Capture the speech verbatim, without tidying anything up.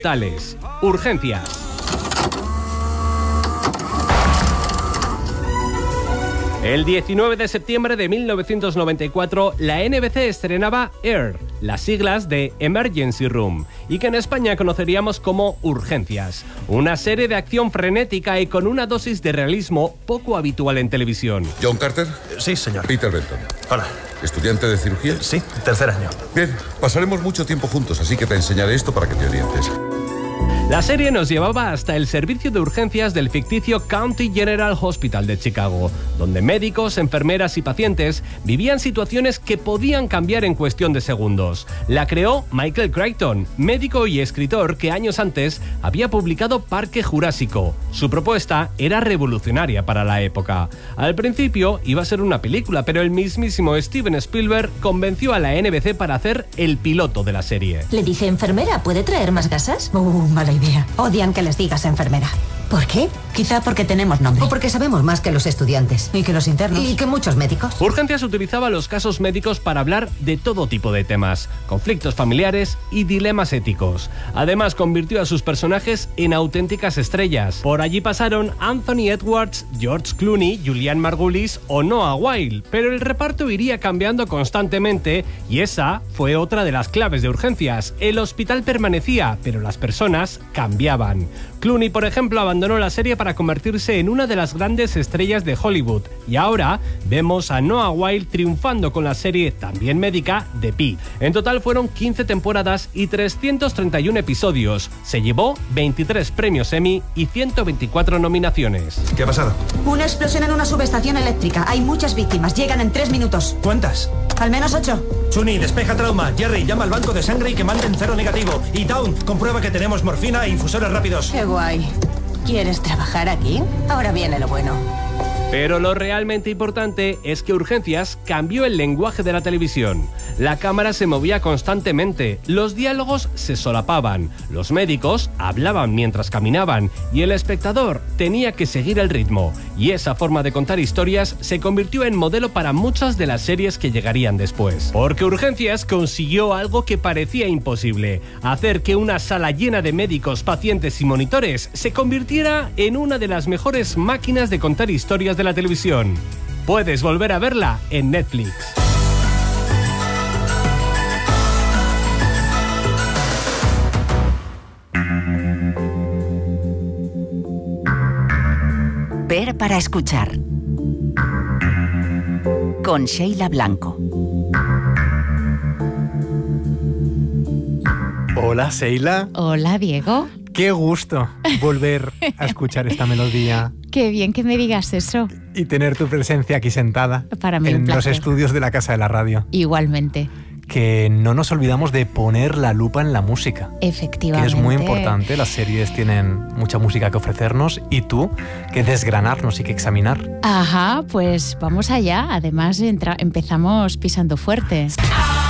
Tales, urgencias. El diecinueve de septiembre de mil novecientos noventa y cuatro, la N B C estrenaba E R, las siglas de Emergency Room, y que en España conoceríamos como Urgencias, una serie de acción frenética y con una dosis de realismo poco habitual en televisión. ¿John Carter? Sí, señor. Peter Benton. Hola. ¿Estudiante de cirugía? Sí, tercer año. Bien, pasaremos mucho tiempo juntos, así que te enseñaré esto para que te orientes. La serie nos llevaba hasta el servicio de urgencias del ficticio County General Hospital de Chicago, donde médicos, enfermeras y pacientes vivían situaciones que podían cambiar en cuestión de segundos. La creó Michael Crichton, médico y escritor que años antes había publicado Parque Jurásico. Su propuesta era revolucionaria para la época. Al principio iba a ser una película, pero el mismísimo Steven Spielberg convenció a la N B C para hacer el piloto de la serie. Le dije, enfermera, ¿puede traer más gasas? Uh, mala idea. Odian que les digas enfermera. ¿Por qué? Quizá porque tenemos nombre. O porque sabemos más que los estudiantes. Y que los internos. Y que muchos médicos. Urgencias utilizaba los casos médicos para hablar de todo tipo de temas, conflictos familiares y dilemas éticos. Además, convirtió a sus personajes en auténticas estrellas. Por allí pasaron Anthony Edwards, George Clooney, Julianne Margulies o Noah Wyle, pero el reparto iría cambiando constantemente y esa fue otra de las claves de Urgencias. El hospital permanecía, pero las personas cambiaban. Clooney, por ejemplo, abandonó la serie para convertirse en una de las grandes estrellas de Hollywood y ahora vemos a Noah Wyle triunfando con la serie también médica de Pi. En total fueron quince temporadas y trescientos treinta y uno episodios. Se llevó veintitrés premios Emmy y ciento veinticuatro nominaciones. ¿Qué ha pasado? Una explosión en una subestación eléctrica. Hay muchas víctimas. Llegan en tres minutos. ¿Cuántas? Al menos ocho. Chuni, despeja trauma. Jerry, llama al banco de sangre y que manden cero negativo. Y Town, comprueba que tenemos morfina e infusores rápidos. Qué guay. ¿Quieres trabajar aquí? Ahora viene lo bueno. Pero lo realmente importante es que Urgencias cambió el lenguaje de la televisión. La cámara se movía constantemente, los diálogos se solapaban, los médicos hablaban mientras caminaban y el espectador tenía que seguir el ritmo. Y esa forma de contar historias se convirtió en modelo para muchas de las series que llegarían después. Porque Urgencias consiguió algo que parecía imposible: hacer que una sala llena de médicos, pacientes y monitores se convirtiera en una de las mejores máquinas de contar historias de la televisión. Puedes volver a verla en Netflix. Ver para escuchar. Con Sheila Blanco. Hola, Sheila. Hola, Diego. Qué gusto volver a escuchar esta melodía. Qué bien que me digas eso. Y tener tu presencia aquí sentada. Para mí en un placer. Los estudios de la Casa de la Radio. Igualmente. Que no nos olvidamos de poner la lupa en la música. Efectivamente. Que es muy importante. Las series tienen mucha música que ofrecernos y tú que desgranarnos y que examinar. Ajá, pues vamos allá. Además, entra- empezamos pisando fuerte.